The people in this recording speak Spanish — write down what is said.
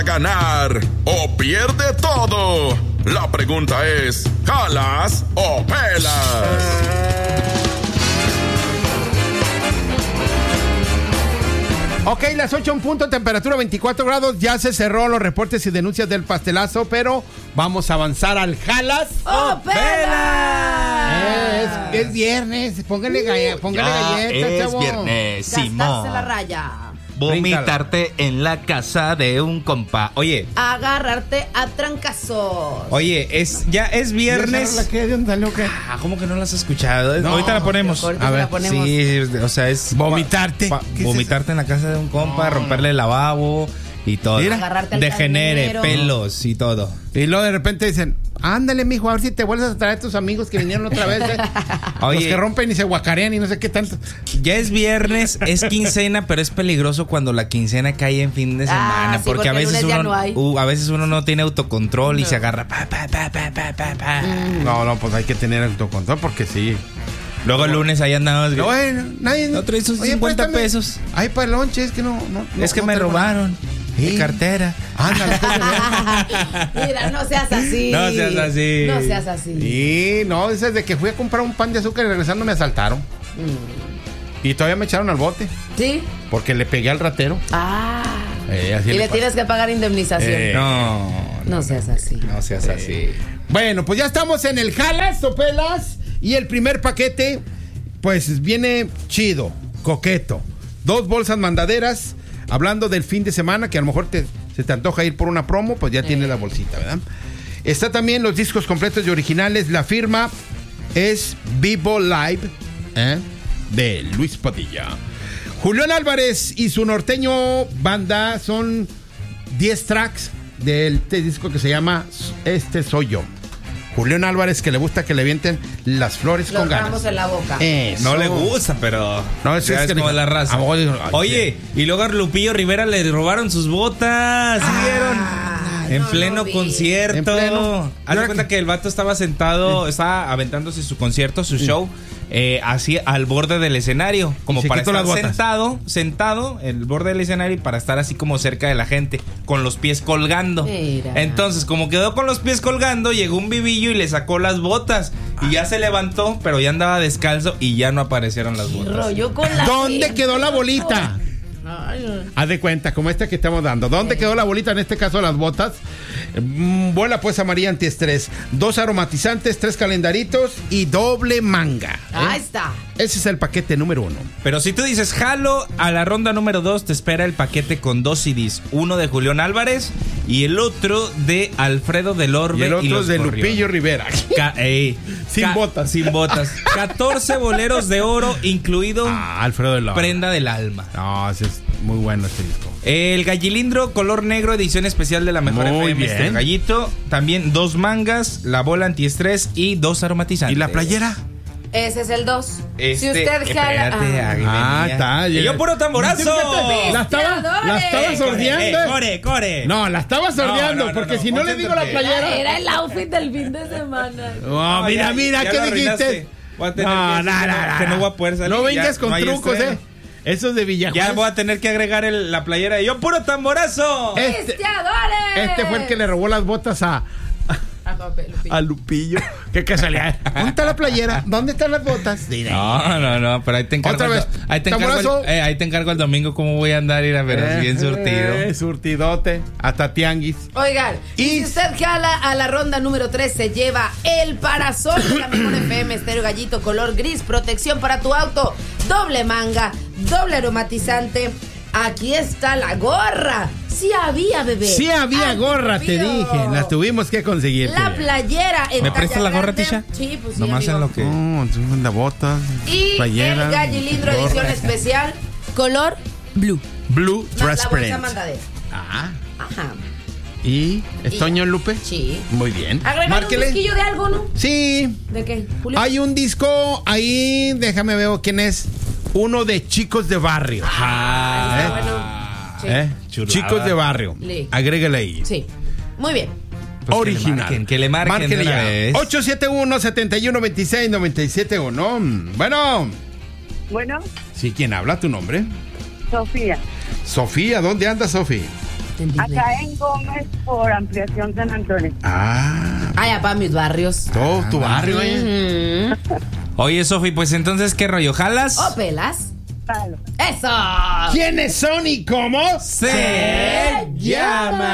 Ganar o pierde todo. La pregunta es, ¿jalas o pelas? Ok, las 8 en punto, temperatura 24 grados. Ya se cerró los reportes y denuncias del pastelazo, pero vamos a avanzar al jalas o pelas. Es viernes, póngale galletas, chavo. Es viernes, Simón. Gastarse la raya. Vomitarte en la casa de un compa. Oye. Agarrarte a trancazos. Oye, ya es viernes. ¿La qué? ¿De dónde salió qué? ¿Cómo que no la has escuchado? No, ahorita la ponemos. Ahorita A ver, la ponemos. Sí, o sea, es Vomitarte. ¿Qué es vomitarte en la casa de un compa, romperle el lavabo y todo. Mira. Agarrarte al Degenere, cadenero. pelos y todo. Y luego de repente dicen, ándale, mijo, a ver si te vuelves a traer a tus amigos que vinieron otra vez. Oye. Los que rompen y se guacarean y no sé qué tanto. Ya es viernes, es quincena, pero es peligroso cuando la quincena cae en fin de semana. Sí, porque a el veces lunes ya uno, no hay. a veces uno no tiene autocontrol y No. se agarra. No, pues hay que tener autocontrol porque sí. Luego el lunes ahí andamos. Bueno, nadie. No traes sus 50 pesos. Ay, para el lonche, es que no. Es que no me traigo robaron mi Sí. cartera. Ándale, pues, Mira, no seas así. No seas así. No seas así. Sí, no, desde que fui a comprar un pan de azúcar y regresando me asaltaron. Y todavía me echaron al bote ¿Sí? porque le pegué al ratero. Así Y le pasa. tienes que pagar indemnización. No seas así. No seas así. Bueno, pues ya estamos en el jalas o pelas. Y el primer paquete, pues viene chido, coqueto. 2 bolsas mandaderas. Hablando del fin de semana, que a lo mejor se te antoja ir por una promo, pues ya tienes la bolsita, ¿verdad? Está también los discos completos y originales. La firma es Vivo Live, de Luis Padilla. Julián Álvarez y su norteño banda son 10 tracks del disco que se llama Este Soy Yo. Julián Álvarez, que le gusta que le avienten las flores Los con ganas. ramos en la boca. Eso. No le gusta, pero. No, es ya que como le- la raza. Ay, Oye, y luego a Lupillo Rivera le robaron sus botas. ¿Sí vieron? En no pleno lo vi. concierto. En pleno. Haz de cuenta que el vato estaba sentado, estaba aventándose su concierto, su show, así al borde del escenario, como se para quitó estar las botas. sentado en el borde del escenario y para estar así como cerca de la gente, con los pies colgando. Mira. Entonces, como quedó con los pies colgando, llegó un vivillo y le sacó las botas. Y ya se levantó, pero ya andaba descalzo y ya no aparecieron las botas. Rollo con la ¿Dónde gente. quedó la bolita? Haz de cuenta, como esta que estamos dando. ¿Dónde quedó la bolita? En este caso, las botas. Vuela pues a María antiestrés. 2 aromatizantes, 3 calendaritos y doble manga. Ahí está. Ese es el paquete número 1. Pero si tú dices jalo, a la ronda número 2 te espera el paquete con 2 CDs. Uno de Julián Álvarez y el otro de Alfredo del Orbe. Y el otro los es de Gorriones. Lupillo Rivera. Sin botas. Sin botas. 14 boleros de oro, incluido Alfredo del Orbe. Prenda del Alma. No, ese es muy bueno este disco. El gallilindro color negro, edición especial de la mejor Muy FM. bien. Gallito. También 2 mangas, la bola antiestrés y 2 aromatizantes. ¿Y la playera? Ese es el 2. Si Este, usted jala. espérate, está. Y yo puro tamborazo. La estaba sordeando. Corre. No, la estaba sordeando, no, porque no, si no le digo la concéntrate. playera. Era el outfit del fin de semana. No, mira, ya ¿qué lo dijiste? arruinaste. Voy a tener que no voy a poder salir. No vengas Ya con no hay trucos, estreno. Eso es de Villajuez. Ya voy a tener que agregar la playera de yo puro tamborazo. ¡Cristiadores! Este fue el que le robó las botas a Lupillo. Qué casualidad. ¿Dónde está la playera? ¿Dónde están las botas? No, pero ahí te encargo. Otra vez. Ahí te encargo el domingo cómo voy a andar ir a ver bien surtido. Surtidote. Hasta tianguis. Oigan, y si usted jala a la ronda número 3, se lleva el parasol de la mejor FM Estéreo Gallito color gris, protección para tu auto, doble manga, doble aromatizante. Aquí está la gorra. Sí había, bebé. Sí había gorra, te dije. Las tuvimos que conseguir. La playera en ¿Me prestas talla la gorra, grande. Tisha? Sí, pues sí, Nomás amigo. en lo que. No, la botas, Y playera, el gallilindro gorra. edición especial, color blue. Blue La bolsa Transparent. mandadera. Ah. Ajá. ¿Y es Toño Lupe? Sí. Muy bien. Agregar un disquillo de algo, ¿no? Sí. ¿De qué, Julio? Hay un disco ahí, déjame ver quién es. Uno de Chicos de Barrio. Está bueno. Sí. Chulada. Chicos de Barrio. Sí. Agrégale ahí. Sí. Muy bien. Pues Original. que le marquen Márquenle de una ya. vez. 871-7126-971. Bueno. Bueno, Sí, ¿quién habla? ¿Tu nombre? Sofía. Sofía, ¿dónde andas, Sofía? Acá en Gómez por Ampliación San Antonio. Allá para mis barrios. Todo tu barrio, ¿eh? Oye, Sofi, pues entonces, ¿qué rollo? ¿Jalas? ¿O pelas? Claro. ¡Eso! ¿Quiénes son y cómo? Se llama.